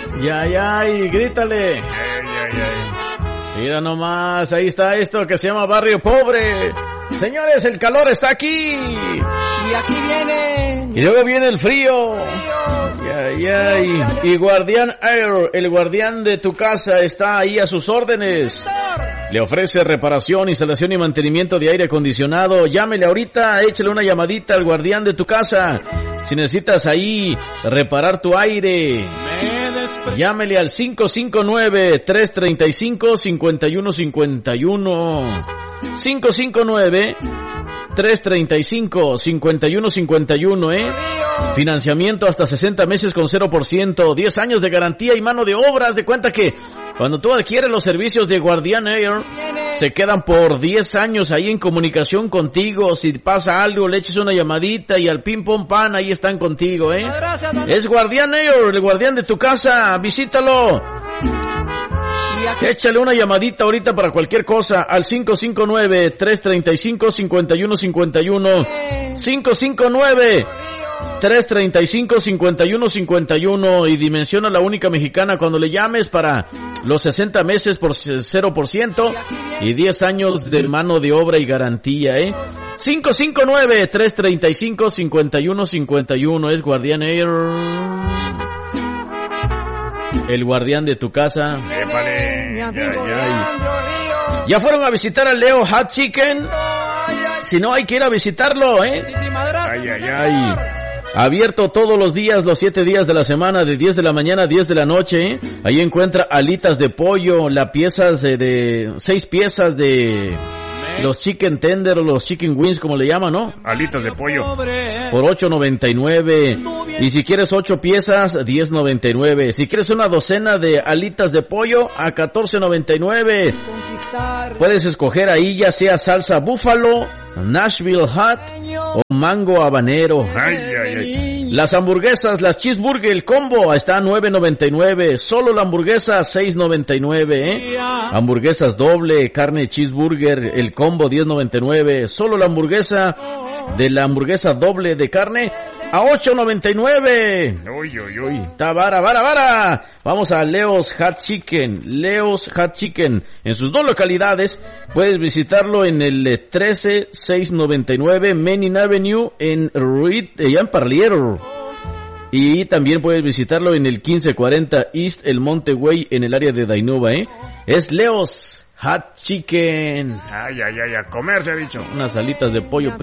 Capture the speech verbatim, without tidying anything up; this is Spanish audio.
Ya, ya, y grítale. Ay, ay, ay. Mira nomás, ahí está esto que se llama Barrio Pobre. Señores, el calor está aquí. Y aquí viene. Y luego viene el frío. Ya, ya, y, y Guardián Air, el guardián de tu casa, está ahí a sus órdenes. Le ofrece reparación, instalación y mantenimiento de aire acondicionado. Llámele ahorita, échale una llamadita al guardián de tu casa. Si necesitas ahí reparar tu aire, llámele al cinco cinco nueve, tres tres cinco, cinco uno cinco uno. cinco cinco nueve, tres tres cinco, cinco uno cinco uno, ¿eh? Financiamiento hasta sesenta meses con cero por ciento, diez años de garantía y mano de obras. De cuenta que cuando tú adquieres los servicios de Guardián Air, se quedan por diez años ahí en comunicación contigo. Si pasa algo, le eches una llamadita y al pim pom pan, ahí están contigo, ¿eh? Es Guardián Air, el guardián de tu casa. Visítalo. Échale una llamadita ahorita para cualquier cosa al cinco cinco nueve, tres tres cinco, cinco uno cinco uno. cinco cinco nueve, tres tres cinco, cinco uno cinco uno. Y Dimensiona la única mexicana cuando le llames para los sesenta meses por cero por ciento y diez años de mano de obra y garantía, ¿eh? cinco cinco nueve, tres tres cinco, cinco uno cinco uno. Es Guardián Air, el guardián de tu casa. Épale, ya, ya. ¿Ya fueron a visitar al Leo Hot Chicken? Si no, hay que ir a visitarlo, ¿eh? Ay, ay, ay. Abierto todos los días, los siete días de la semana, de diez de la mañana a diez de la noche, ¿eh? Ahí encuentra alitas de pollo, las piezas de, de seis piezas de los chicken tender o los chicken wings, como le llaman, ¿no? Alitas de pollo. Por ocho noventa y nueve. Y si quieres ocho piezas, diez noventa y nueve. Si quieres una docena de alitas de pollo, a catorce noventa y nueve. Puedes escoger ahí ya sea salsa búfalo, Nashville Hot o mango habanero. Ay, ay, ay. Las hamburguesas, las cheeseburger, el combo está a nueve noventa y nueve. Solo la hamburguesa seis noventa y nueve, ¿eh? Hamburguesas doble, carne cheeseburger, el combo diez noventa y nueve. Solo la hamburguesa de la hamburguesa doble de carne a ocho noventa y nueve. Uy, uy, uy. Está vara, vara, vara. Vamos a Leo's Hot Chicken. Leo's Hot Chicken. En sus dos localidades, puedes visitarlo en el trece seiscientos noventa y nueve Main Avenue en Reed, allá en Parlier. Y también puedes visitarlo en el quince cuarenta East El Monte Way en el área de Dainova, ¿eh? Es Leo's Hot Chicken. Ay, ay, ay, a comer se ha dicho. Unas alitas de pollo